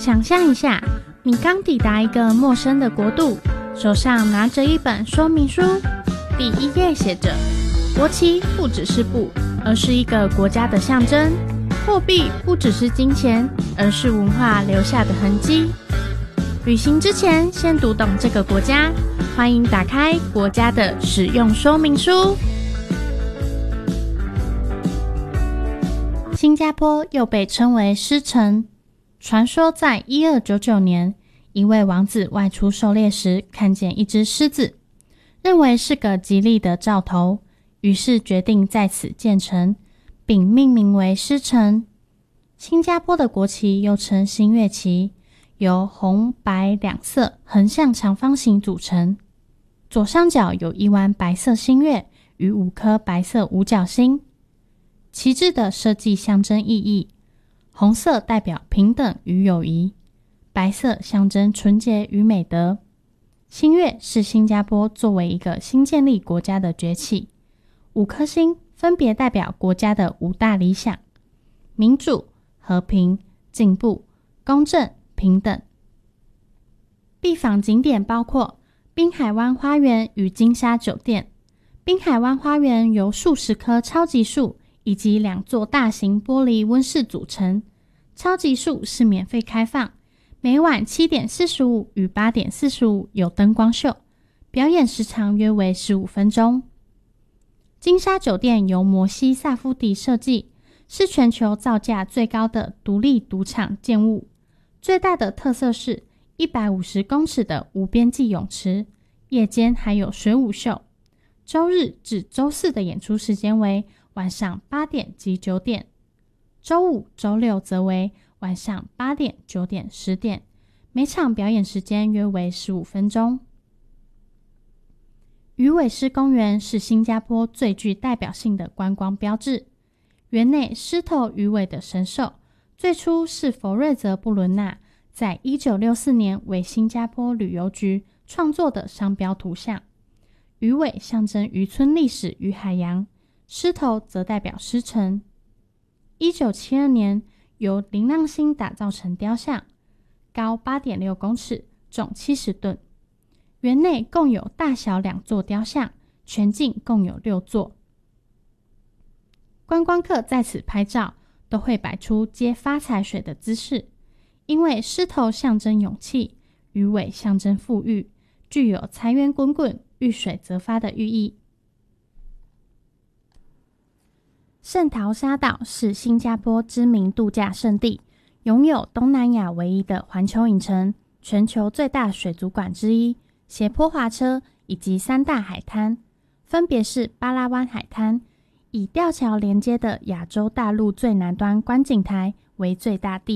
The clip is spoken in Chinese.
想象一下，你刚抵达一个陌生的国度，手上拿着一本说明书，第1页写着：国旗不只是布，而是一个国家的象征；货币不只是金钱，而是文化留下的痕迹。旅行之前，先读懂这个国家。欢迎打开国家的使用说明书。新加坡又被称为狮城，传说在1299年，一位王子外出狩猎时看见一只狮子，认为是个吉利的兆头，于是决定在此建城，并命名为狮城。新加坡的国旗又称新月旗，由红白两色横向长方形组成，左上角有一弯白色新月与5颗白色五角星。旗帜的设计象征意义，红色代表平等与友谊，白色象征纯洁与美德。新月是新加坡作为一个新建立国家的崛起，5颗星分别代表国家的5大理想：民主、和平、进步、公正、平等。必访景点包括滨海湾花园与金沙酒店。滨海湾花园由数十棵超级树以及2座大型玻璃温室组成。超级树是免费开放，每晚7点45与8点45有灯光秀，表演时长约为15分钟。金沙酒店由摩西萨夫迪设计，是全球造价最高的独立赌场建物。最大的特色是150公尺的无边际泳池，夜间还有水舞秀。周日至周四的演出时间为晚上8点及9点，周五、周六则为晚上8点、9点、10点，每场表演时间约为15分钟。鱼尾狮公园是新加坡最具代表性的观光标志。园内狮头鱼尾的神兽，最初是佛瑞泽·布伦纳在1964年为新加坡旅游局创作的商标图像。鱼尾象征渔村历史与海洋，狮头则代表狮城。1972年由林浪星打造成雕像，高 8.6 公尺，重70吨。园内共有大小2座雕像，全境共有6座。观光客在此拍照都会摆出接发财水的姿势，因为狮头象征勇气，鱼尾象征富裕，具有财源滚滚、遇水则发的寓意。圣淘沙岛是新加坡知名度假胜地，拥有东南亚唯一的环球影城、全球最大水族馆之一、斜坡滑车以及3大海滩，分别是巴拉湾海滩，以吊桥连接的亚洲大陆最南端观景台为最大地